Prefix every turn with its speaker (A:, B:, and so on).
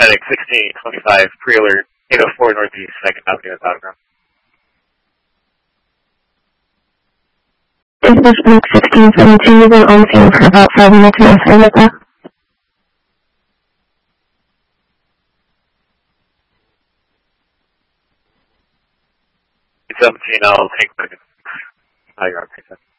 A: Medic 1625, pre-alert, 804 Northeast, 2nd Avenue, Battleground.
B: This is Luke 1672. You've been on scene for about 5 minutes now. Sorry about that.
A: It's 17, I'll take the... You're on,